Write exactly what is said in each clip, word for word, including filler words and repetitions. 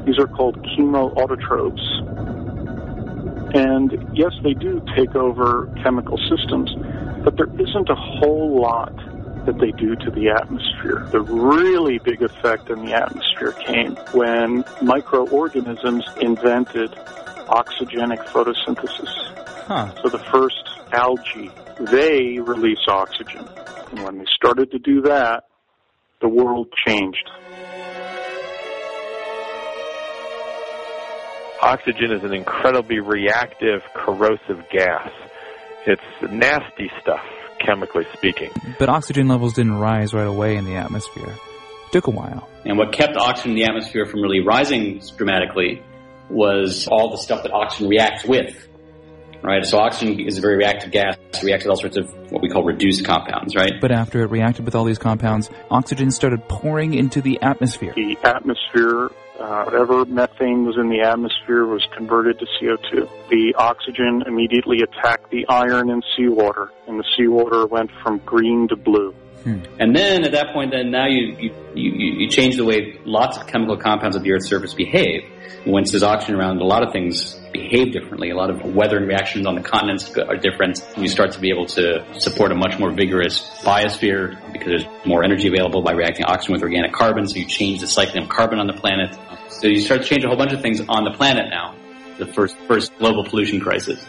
These are called chemoautotrophs. And yes, they do take over chemical systems, but there isn't a whole lot that they do to the atmosphere. The really big effect in the atmosphere came when microorganisms invented oxygenic photosynthesis. Huh. So the first algae, they release oxygen. And when they started to do that, the world changed. Oxygen is an incredibly reactive, corrosive gas. It's nasty stuff, chemically speaking. But oxygen levels didn't rise right away in the atmosphere. It took a while. And what kept oxygen in the atmosphere from really rising dramatically was all the stuff that oxygen reacts with. Right? So oxygen is a very reactive gas. It reacts with all sorts of what we call reduced compounds, right? But after it reacted with all these compounds, oxygen started pouring into the atmosphere. The atmosphere, uh, whatever methane was in the atmosphere was converted to C O two. The oxygen immediately attacked the iron in seawater, and the seawater went from green to blue. Hmm. And then at that point, then now you, you, you, you change the way lots of chemical compounds at the Earth's surface behave. Once there's oxygen around, a lot of things behave differently. A lot of weathering reactions on the continents are different. You start to be able to support a much more vigorous biosphere because there's more energy available by reacting oxygen with organic carbon. So you change the cycling of carbon on the planet. So you start to change a whole bunch of things on the planet now. The first first global pollution crisis.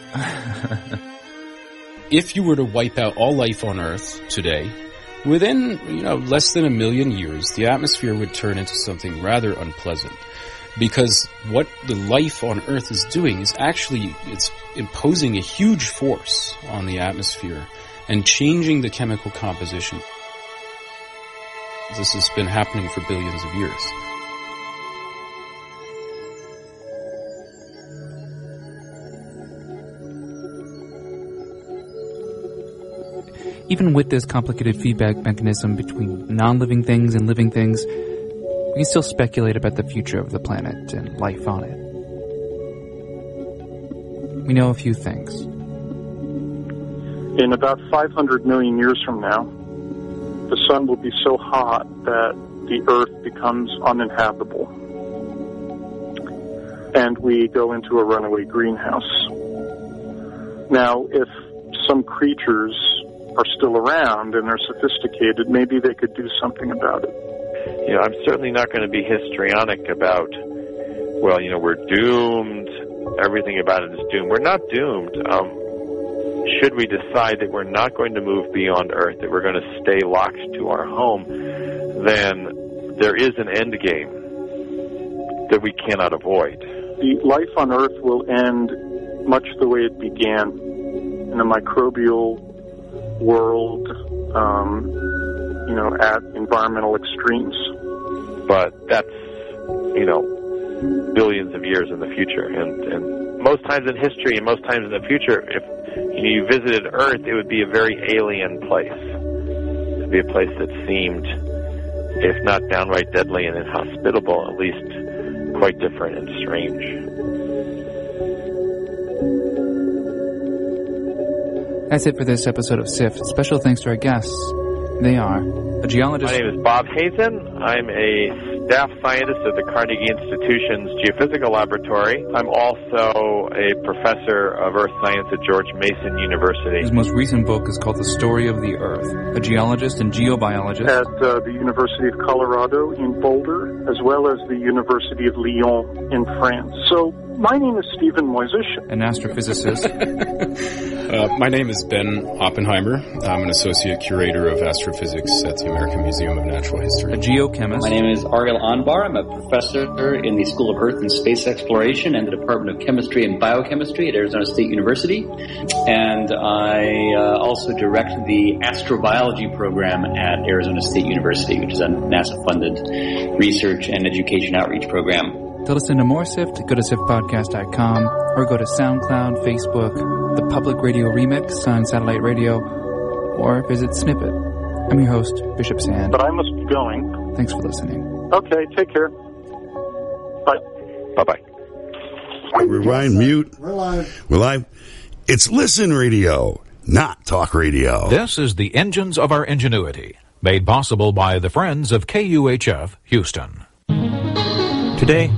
If you were to wipe out all life on Earth today, within, you know, less than a million years, the atmosphere would turn into something rather unpleasant. Because what the life on Earth is doing is actually, it's imposing a huge force on the atmosphere and changing the chemical composition. This has been happening for billions of years. Even with this complicated feedback mechanism between non-living things and living things, we can still speculate about the future of the planet and life on it. We know a few things. In about five hundred million years from now, the sun will be so hot that the Earth becomes uninhabitable. And we go into a runaway greenhouse. Now, if some creatures are still around and are sophisticated, maybe they could do something about it. You know, I'm certainly not going to be histrionic about, well, you know, we're doomed, everything about it is doomed. We're not doomed. Um, should we decide that we're not going to move beyond Earth, that we're going to stay locked to our home, then there is an end game that we cannot avoid. The life on Earth will end much the way it began, in a microbial world, um, you know, at environmental extremes. But that's, you know, billions of years in the future. And, and most times in history and most times in the future, if you, know, you visited Earth, it would be a very alien place. It would be a place that seemed, if not downright deadly and inhospitable, at least quite different and strange. That's it for this episode of SIFT. Special thanks to our guests. They are a geologist. My name is Bob Hazen. I'm a staff scientist at the Carnegie Institution's Geophysical Laboratory. I'm also a professor of earth science at George Mason University. His most recent book is called The Story of the Earth. A geologist and geobiologist. At uh, the University of Colorado in Boulder, as well as the University of Lyon in France. So, my name is Stephen Moisich. An astrophysicist. uh, my name is Ben Oppenheimer. I'm an associate curator of astrophysics at the American Museum of Natural History. A geochemist. My name is Ariel Anbar. I'm a professor in the School of Earth and Space Exploration and the Department of Chemistry and Biochemistry at Arizona State University. And I uh, also direct the astrobiology program at Arizona State University, which is a NASA-funded research and education outreach program. To listen to more SIFT, go to sift podcast dot com or go to SoundCloud, Facebook, the Public Radio Remix on Satellite Radio, or visit Snippet. I'm your host, Bishop Sand. But I must be going. Thanks for listening. Okay, take care. Bye. Bye-bye. Rewind, mute. We're live. We're live. It's Listen Radio, not Talk Radio. This is the Engines of Our Ingenuity, made possible by the friends of K U H F Houston. Today,